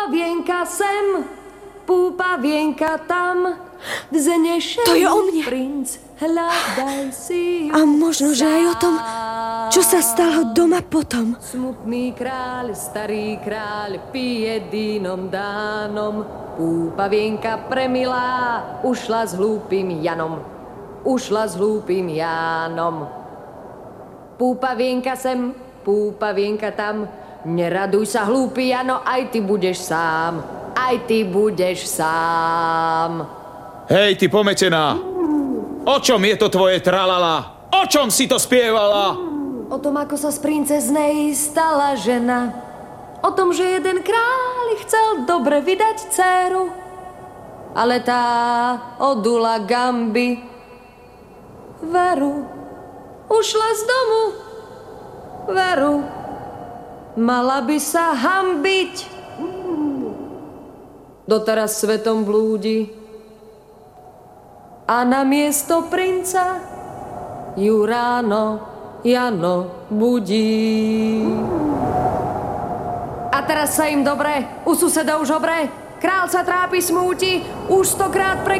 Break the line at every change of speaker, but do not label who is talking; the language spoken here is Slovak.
Púpavienka sem, púpavienka tam, vznešený
To je o mne.
princ, hľadaj si ju
A možno, že aj o tom, čo sa
sám.
stalo doma potom.
Smutný kráľ, starý kráľ, pije vínom dánom. Púpavienka premilá, ušla s hlúpym Janom. Ušla s hlúpym Jánom. Púpavienka sem, púpavienka tam, neraduj sa, hlúpy Jano, aj ty budeš sám. Aj ty budeš sám.
Hej, ty pomečená! O čom je to tvoje tralala? O čom si to spievala?
O tom, ako sa z princeznej stala žena. O tom, že jeden kráľ chcel dobre vydať dcéru, ale tá odula gamby. Veru, ušla z domu. Veru, mala by sa hanbiť. Doteraz svetom blúdi a na miesto princa ju ráno Jano budí. A teraz sa im dobre, u suseda už obre, král sa trápi, smúti, už 100-krát